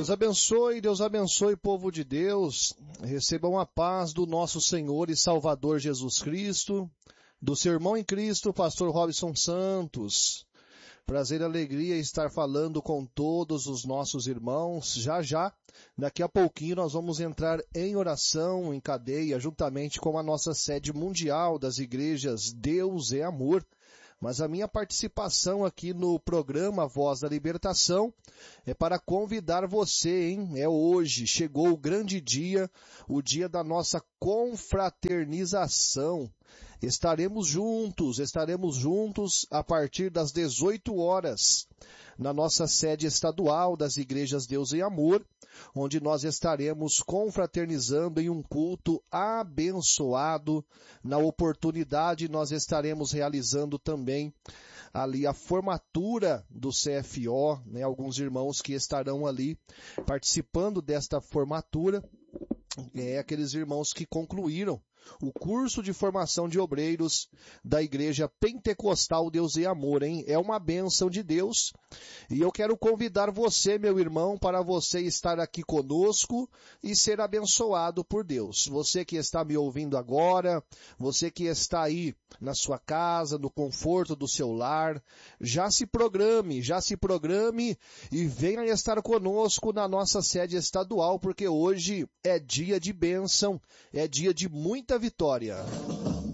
Deus abençoe, povo de Deus. Recebam a paz do nosso Senhor e Salvador Jesus Cristo, do seu irmão em Cristo, pastor Robson Santos. Prazer e alegria estar falando com todos os nossos irmãos. Já, daqui a pouquinho nós vamos entrar em oração, em cadeia, juntamente com a nossa sede mundial das igrejas Deus é Amor. Mas a minha participação aqui no programa Voz da Libertação é para convidar você, hein? É hoje, chegou o grande dia, o dia da nossa confraternização. Estaremos juntos a partir das 18 horas, na nossa sede estadual das igrejas Deus e Amor, onde nós estaremos confraternizando em um culto abençoado. Na oportunidade, nós estaremos realizando também ali a formatura do CFO, né? Alguns irmãos que estarão ali participando desta formatura, aqueles irmãos que concluíram o curso de formação de obreiros da Igreja Pentecostal Deus e Amor, hein? É uma bênção de Deus. E eu quero convidar você, meu irmão, para você estar aqui conosco e ser abençoado por Deus. Você que está me ouvindo agora, você que está aí na sua casa, no conforto do seu lar, já se programe e venha estar conosco na nossa sede estadual, porque hoje é dia de bênção, é dia de muita vitória.